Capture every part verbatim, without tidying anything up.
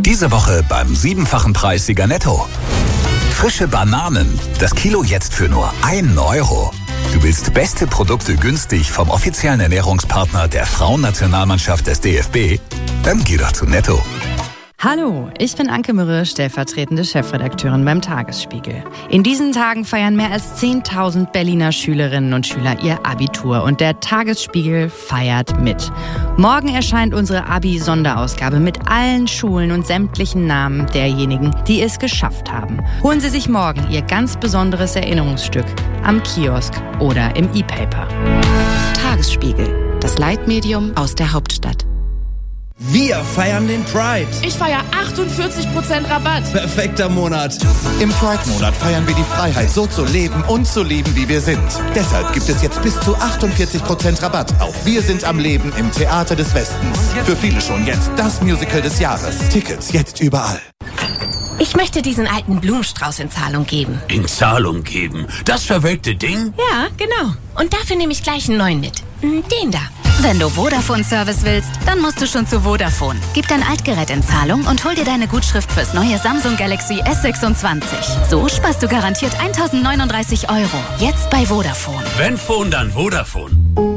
Diese Woche beim siebenfachen Preissieger Netto. Frische Bananen, das Kilo jetzt für nur einen Euro. Du willst beste Produkte günstig vom offiziellen Ernährungspartner der Frauennationalmannschaft des D F B? Dann geh doch zu Netto. Hallo, ich bin Anke Mürre, stellvertretende Chefredakteurin beim Tagesspiegel. In diesen Tagen feiern mehr als zehntausend Berliner Schülerinnen und Schüler ihr Abitur und der Tagesspiegel feiert mit. Morgen erscheint unsere Abi-Sonderausgabe mit allen Schulen und sämtlichen Namen derjenigen, die es geschafft haben. Holen Sie sich morgen Ihr ganz besonderes Erinnerungsstück am Kiosk oder im E-Paper. Tagesspiegel, das Leitmedium aus der Hauptstadt. Wir feiern den Pride. Ich feiere achtundvierzig Prozent Rabatt. Perfekter Monat. Im Pride-Monat feiern wir die Freiheit, so zu leben und zu lieben, wie wir sind. Deshalb gibt es jetzt bis zu achtundvierzig Prozent Rabatt auf Wir sind am Leben im Theater des Westens. Für viele schon jetzt das Musical des Jahres. Tickets jetzt überall. Ich möchte diesen alten Blumenstrauß in Zahlung geben. In Zahlung geben? Das verwelkte Ding? Ja, genau. Und dafür nehme ich gleich einen neuen mit. Den da. Wenn du Vodafone-Service willst, dann musst du schon zu Vodafone. Gib dein Altgerät in Zahlung und hol dir deine Gutschrift fürs neue Samsung Galaxy S sechsundzwanzig. So sparst du garantiert eintausendneununddreißig Euro. Jetzt bei Vodafone. Wenn Phone, dann Vodafone.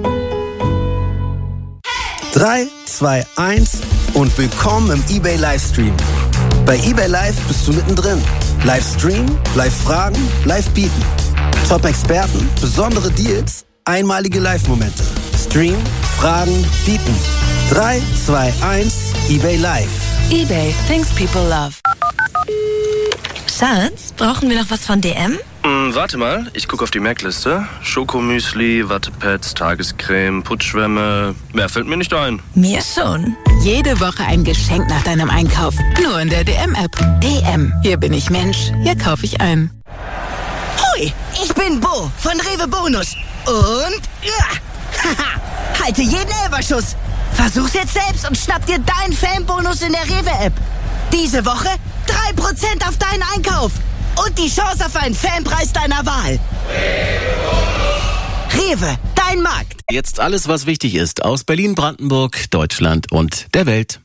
drei, zwei, eins und willkommen im eBay Livestream. Bei eBay Live bist du mittendrin. Livestream, Live-Fragen, Live-Bieten. Top-Experten, besondere Deals, einmalige Live-Momente. Stream, Fragen, Bieten. drei, zwei, eins, eBay Live. eBay, things people love. Schatz, brauchen wir noch was von D M? Mm, warte mal, ich gucke auf die Merkliste. Schokomüsli, Wattepads, Tagescreme, Putzschwämme. Mehr fällt mir nicht ein. Mir schon. Jede Woche ein Geschenk nach deinem Einkauf. Nur in der D M-App. D M. Hier bin ich Mensch. Hier kaufe ich ein. Hui, ich bin Bo von Rewe Bonus. Und... Ja, haha, halte jeden Elferschuss. Versuch's jetzt selbst und schnapp dir deinen Fanbonus in der Rewe-App. Diese Woche drei Prozent auf deinen Einkauf. Und die Chance auf einen Fanpreis deiner Wahl. Rewe, dein Markt. Jetzt alles, was wichtig ist aus Berlin, Brandenburg, Deutschland und der Welt.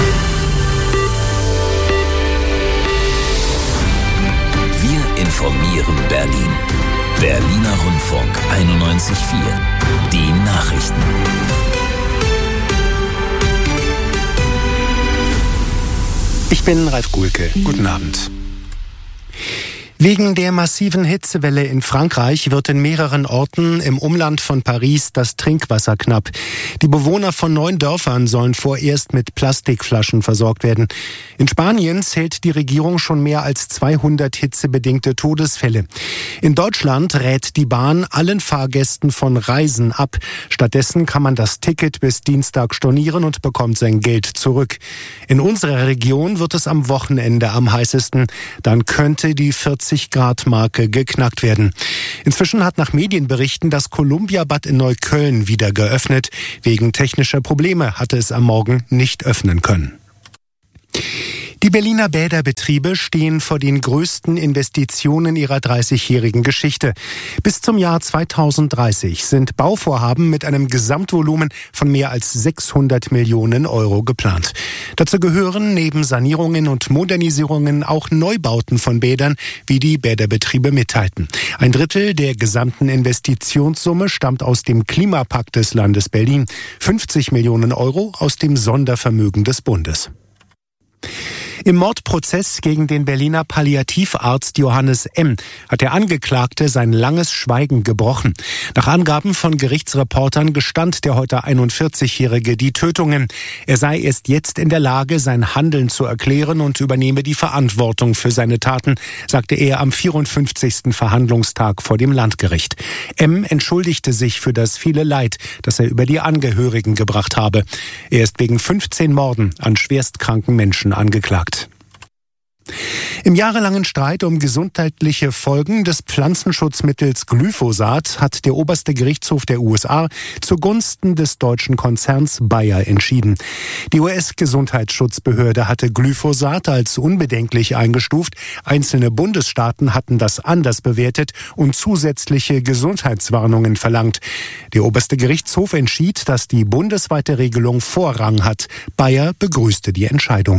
Wir informieren Berlin. Berliner Rundfunk einundneunzig Komma vier. Die Nachrichten. Ich bin Ralf Guhlke. Guten Abend. Wegen der massiven Hitzewelle in Frankreich wird in mehreren Orten im Umland von Paris das Trinkwasser knapp. Die Bewohner von neun Dörfern sollen vorerst mit Plastikflaschen versorgt werden. In Spanien zählt die Regierung schon mehr als zweihundert hitzebedingte Todesfälle. In Deutschland rät die Bahn allen Fahrgästen von Reisen ab. Stattdessen kann man das Ticket bis Dienstag stornieren und bekommt sein Geld zurück. In unserer Region wird es am Wochenende am heißesten. Dann könnte die vierzig Grad Marke geknackt werden. Inzwischen hat nach Medienberichten das Columbiabad in Neukölln wieder geöffnet. Wegen technischer Probleme hatte es am Morgen nicht öffnen können. Die Berliner Bäderbetriebe stehen vor den größten Investitionen ihrer dreißigjährigen Geschichte. Bis zum Jahr zweitausenddreißig sind Bauvorhaben mit einem Gesamtvolumen von mehr als sechshundert Millionen Euro geplant. Dazu gehören neben Sanierungen und Modernisierungen auch Neubauten von Bädern, wie die Bäderbetriebe mitteilten. Ein Drittel der gesamten Investitionssumme stammt aus dem Klimapakt des Landes Berlin, fünfzig Millionen Euro aus dem Sondervermögen des Bundes. Im Mordprozess gegen den Berliner Palliativarzt Johannes M. hat der Angeklagte sein langes Schweigen gebrochen. Nach Angaben von Gerichtsreportern gestand der heute einundvierzigjährige die Tötungen. Er sei erst jetzt in der Lage, sein Handeln zu erklären und übernehme die Verantwortung für seine Taten, sagte er am vierundfünfzigsten Verhandlungstag vor dem Landgericht. M. entschuldigte sich für das viele Leid, das er über die Angehörigen gebracht habe. Er ist wegen fünfzehn Morden an schwerstkranken Menschen angeklagt. Im jahrelangen Streit um gesundheitliche Folgen des Pflanzenschutzmittels Glyphosat hat der oberste Gerichtshof der U S A zugunsten des deutschen Konzerns Bayer entschieden. Die U S-Gesundheitsschutzbehörde hatte Glyphosat als unbedenklich eingestuft. Einzelne Bundesstaaten hatten das anders bewertet und zusätzliche Gesundheitswarnungen verlangt. Der oberste Gerichtshof entschied, dass die bundesweite Regelung Vorrang hat. Bayer begrüßte die Entscheidung.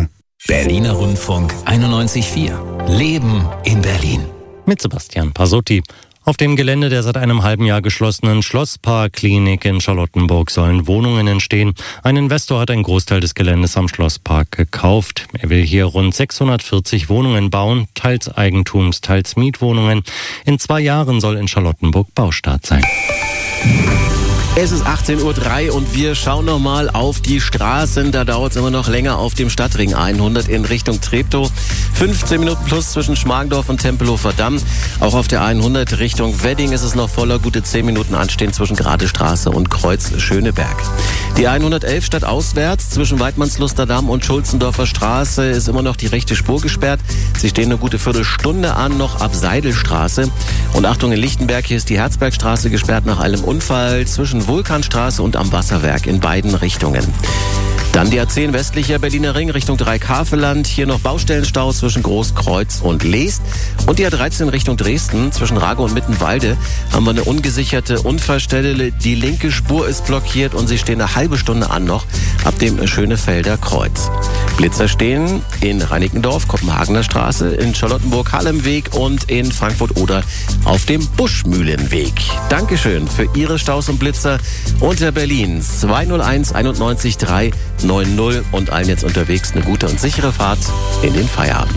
Berliner Rundfunk einundneunzig Komma vier. Leben in Berlin. Mit Sebastian Pasotti. Auf dem Gelände der seit einem halben Jahr geschlossenen Schlosspark-Klinik in Charlottenburg sollen Wohnungen entstehen. Ein Investor hat einen Großteil des Geländes am Schlosspark gekauft. Er will hier rund sechshundertvierzig Wohnungen bauen, teils Eigentums-, teils Mietwohnungen. In zwei Jahren soll in Charlottenburg Baustart sein. Es ist achtzehn Uhr drei und wir schauen nochmal auf die Straßen. Da dauert es immer noch länger auf dem Stadtring hundert in Richtung Treptow. fünfzehn Minuten plus zwischen Schmargendorf und Tempelhofer Damm. Auch auf der hundert Richtung Wedding ist es noch voller. Gute zehn Minuten anstehen zwischen Gradestraße und Kreuz Schöneberg. Die hundertelf stadtauswärts zwischen Weidmannsluster Damm und Schulzendorfer Straße ist immer noch die rechte Spur gesperrt. Sie stehen eine gute Viertelstunde an, noch ab Seidelstraße. Und Achtung, in Lichtenberg, hier ist die Herzbergstraße gesperrt nach einem Unfall zwischen Vulkanstraße und am Wasserwerk in beiden Richtungen. Dann die A zehn westlicher Berliner Ring Richtung Dreikafeland. Hier noch Baustellenstau zwischen Großkreuz und Leest. Und die A dreizehn Richtung Dresden zwischen Rage und Mittenwalde haben wir eine ungesicherte Unfallstelle. Die linke Spur ist blockiert und sie stehen eine halbe Stunde an noch ab dem Schönefelder Kreuz. Blitzer stehen in Reinickendorf, Kopenhagener Straße, in Charlottenburg-Hallemweg und in Frankfurt-Oder auf dem Buschmühlenweg. Dankeschön für Ihre Staus und Blitzer unter Berlin zwei null eins einundneunzig drei neun null und allen jetzt unterwegs eine gute und sichere Fahrt in den Feierabend.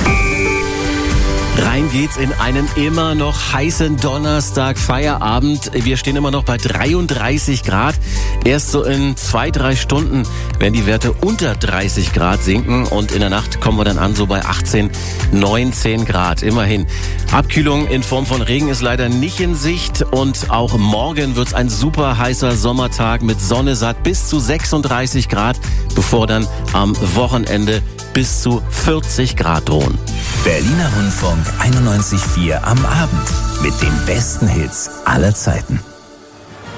Rein geht's in einen immer noch heißen Donnerstag Feierabend. Wir stehen immer noch bei dreiunddreißig Grad. Erst so in zwei, drei Stunden werden die Werte unter dreißig Grad sinken und in der Nacht kommen wir dann an so bei achtzehn, neunzehn Grad. Immerhin. Abkühlung in Form von Regen ist leider nicht in Sicht und auch morgen wird's ein super heißer Sommertag mit Sonne satt bis zu sechsunddreißig Grad, bevor dann am Wochenende bis zu vierzig Grad drohen. Berliner Rundfunk einundneunzig Komma vier am Abend mit den besten Hits aller Zeiten.